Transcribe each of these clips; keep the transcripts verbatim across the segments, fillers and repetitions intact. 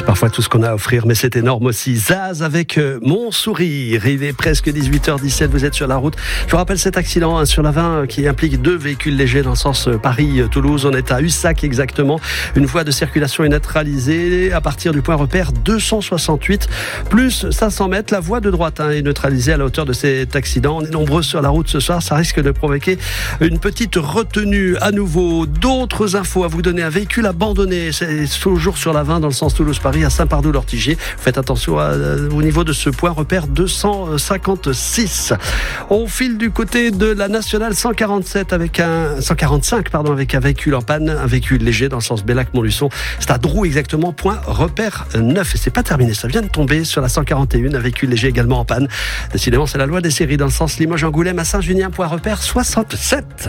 C'est parfois tout ce qu'on a à offrir, mais c'est énorme aussi. Zaz avec euh, Mon Sourire. Il est presque dix-huit heures dix-sept, vous êtes sur la route. Je vous rappelle cet accident hein, sur la vingt euh, qui implique deux véhicules légers dans le sens euh, Paris-Toulouse. On est à Ussac exactement. Une voie de circulation est neutralisée à partir du point repère deux cent soixante-huit, plus cinq cents mètres. La voie de droite hein, est neutralisée à la hauteur de cet accident. On est nombreux sur la route ce soir. Ça risque de provoquer une petite retenue à nouveau. D'autres infos à vous donner. Un véhicule abandonné, c'est toujours sur la vingt dans le sens Toulouse-Paris à Saint-Pardoux-l'Ortigier. Faites attention à, euh, au niveau de ce point repère deux cent cinquante-six. On file du côté de la nationale cent quarante-sept avec un cent quarante-cinq pardon avec un véhicule en panne, un véhicule léger dans le sens Bellac-Montluçon. C'est à Drou exactement, point repère neuf. Et c'est pas terminé, ça vient de tomber sur la cent quarante et un, un véhicule léger également en panne. Décidément, c'est la loi des séries dans le sens Limoges-Angoulême à Saint-Junien, point repère soixante-sept.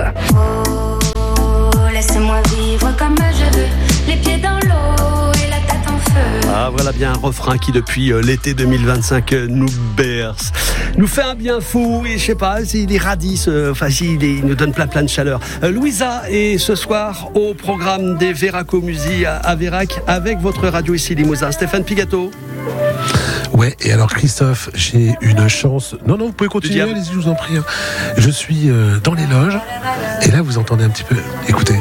Oh, laisse-moi vivre comme je veux, les pieds dans l'eau et la tête en feu. Ah, voilà bien un refrain qui depuis euh, l'été deux mille vingt-cinq euh, nous berce, nous fait un bien fou. Et je sais pas, il est radis, euh, enfin il, est, il nous donne plein plein de chaleur. Euh, Louisa est ce soir au programme des Veraco Musi à, à Vérac avec votre radio ici Limousin. Stéphane Pigato. Ouais, et alors Christophe, j'ai une chance. Non, non, vous pouvez continuer, allez-y, je vous en prie. Je suis euh, dans les loges, et là vous entendez un petit peu. Écoutez.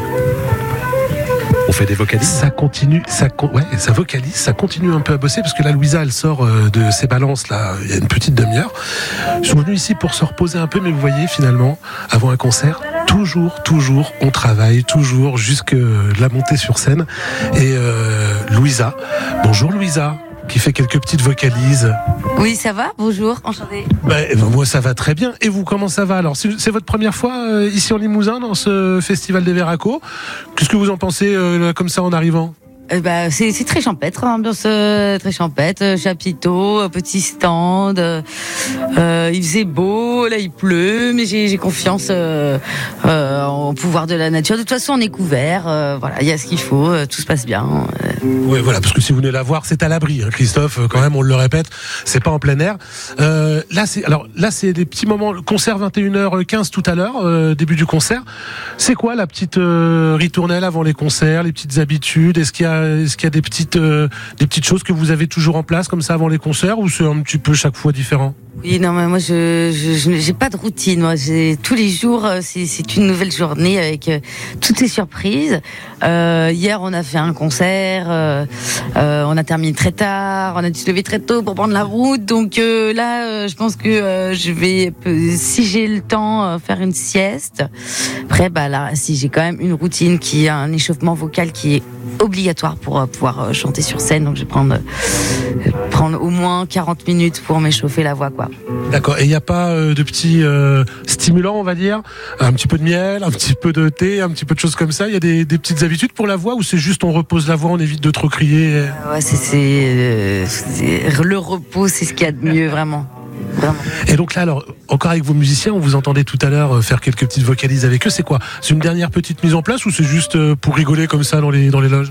On fait des vocalises. Ça continue, ça, ouais, ça vocalise, ça continue un peu à bosser parce que là, Louisa, elle sort euh, de ses balances là, il y a une petite demi-heure. Je suis venu ici pour se reposer un peu, mais vous voyez, finalement, avant un concert, toujours, toujours, on travaille, toujours jusque la montée sur scène. Et euh, Louisa, bonjour Louisa, qui fait quelques petites vocalises. Oui, ça va, bonjour, enchantée. Ben, moi, ça va très bien. Et vous, comment ça va? Alors, c'est votre première fois euh, ici en Limousin, dans ce festival des Veraco. Qu'est-ce que vous en pensez euh, comme ça en arrivant? Euh, bah, c'est, c'est très champêtre, ambiance euh, très champêtre, euh, chapiteau, euh, petit stand, euh, euh, il faisait beau, là il pleut, mais j'ai, j'ai confiance euh, euh, au pouvoir de la nature. De toute façon, on est couvert, euh, voilà, il y a ce qu'il faut, euh, tout se passe bien. Euh. Oui, voilà, parce que si vous venez la voir, c'est à l'abri, hein, Christophe, quand même, on le répète, c'est pas en plein air. Euh, là, c'est, alors, là, c'est des petits moments, le concert vingt et une heures quinze tout à l'heure, euh, début du concert. C'est quoi la petite euh, ritournelle avant les concerts, les petites habitudes? Est-ce qu'il y a Est-ce qu'il y a des petites, euh, des petites choses que vous avez toujours en place comme ça avant les concerts ou c'est un petit peu chaque fois différent? Oui, non, mais moi, je, je, je j'ai pas de routine. Moi, j'ai tous les jours, c'est, c'est une nouvelle journée avec euh, toutes les surprises. Euh, hier, on a fait un concert, euh, euh, on a terminé très tard, on a dû se lever très tôt pour prendre la route. Donc euh, là, euh, je pense que euh, je vais, si j'ai le temps, euh, faire une sieste. Après, bah là, si j'ai quand même une routine qui a un échauffement vocal qui est obligatoire pour euh, pouvoir euh, chanter sur scène. Donc, je vais prendre, euh, prendre au moins quarante minutes pour m'échauffer la voix, quoi. D'accord. Et il n'y a pas euh, de petits euh, stimulants, on va dire, un petit peu de miel, un petit peu de thé, un petit peu de choses comme ça. Il y a des, des petites habitudes pour la voix ou c'est juste on repose la voix, on évite de trop crier? euh, Ouais, c'est, c'est, euh, c'est le repos, c'est ce qu'il y a de mieux, vraiment. Vraiment. Et donc là, alors, encore avec vos musiciens, on vous entendait tout à l'heure faire quelques petites vocalises avec eux. C'est quoi? C'est une dernière petite mise en place ou c'est juste pour rigoler comme ça dans les, dans les loges?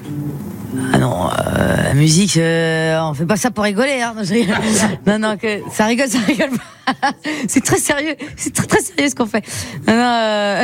Ah non, euh, la musique, euh, on fait pas ça pour rigoler, hein. Non, non, que ça rigole, ça rigole pas. C'est très sérieux, c'est très très sérieux ce qu'on fait. Non, non. Euh...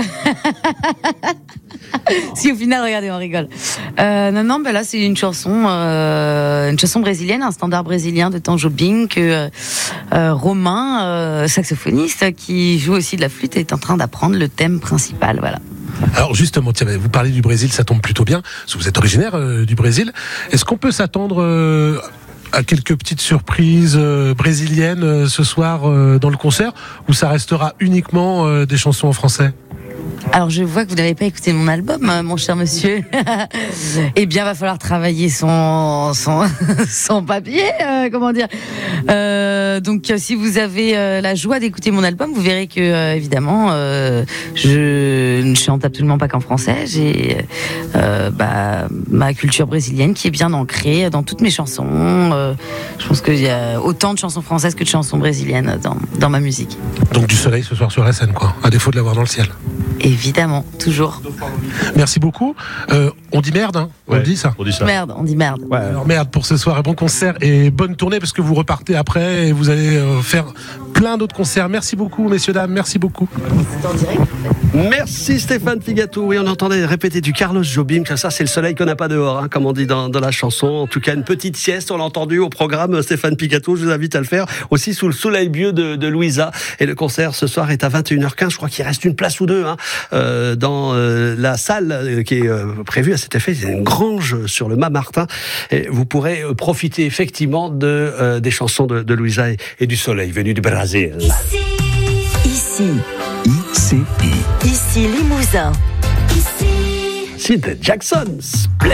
Si au final, regardez, on rigole. Euh, non, non, ben là c'est une chanson, euh, une chanson brésilienne, un standard brésilien de Tom Jobim que euh, Romain, euh, saxophoniste, qui joue aussi de la flûte, est en train d'apprendre le thème principal, voilà. Alors justement, tiens, vous parlez du Brésil, ça tombe plutôt bien, parce que vous êtes originaire euh, du Brésil. Est-ce qu'on peut s'attendre euh, à quelques petites surprises euh, brésiliennes euh, ce soir euh, dans le concert, ou ça restera uniquement euh, des chansons en français? Alors je vois que vous n'avez pas écouté mon album, mon cher monsieur. Eh bien, va falloir travailler son son, son papier, euh, comment dire. Euh, donc, si vous avez euh, la joie d'écouter mon album, vous verrez que euh, évidemment, euh, je ne chante absolument pas qu'en français. J'ai euh, bah, ma culture brésilienne qui est bien ancrée dans toutes mes chansons. Euh, je pense qu'il y a autant de chansons françaises que de chansons brésiliennes dans dans ma musique. Donc du soleil ce soir sur la scène, quoi, à défaut de l'avoir dans le ciel. Évidemment, toujours. Merci beaucoup. Euh, on dit merde, hein, on ouais, dit ça. On dit ça. Merde, on dit merde. Ouais. Alors merde pour ce soir et bon concert et bonne tournée parce que vous repartez après et vous allez euh, faire plein d'autres concerts. Merci beaucoup, messieurs, dames, merci beaucoup. C'est en direct. Merci Stéphane Pigatou. Oui, on entendait répéter du Carlos Jobim, que ça c'est le soleil qu'on n'a pas dehors, hein, comme on dit dans, dans la chanson. En tout cas, une petite sieste, on l'a entendu au programme Stéphane Pigatou. Je vous invite à le faire aussi sous le soleil bleu de, de Louisa. Et le concert ce soir est à vingt et une heures quinze. Je crois qu'il reste une place ou deux hein, euh, dans euh, la salle euh, qui est euh, prévue à cet effet. C'est une grange sur le Mât Martin. Et vous pourrez euh, profiter effectivement de, euh, des chansons de, de Louisa et, et du soleil venu du Brésil. Ici, Ici, I C I. ici Limousin. ici. Sid Jackson,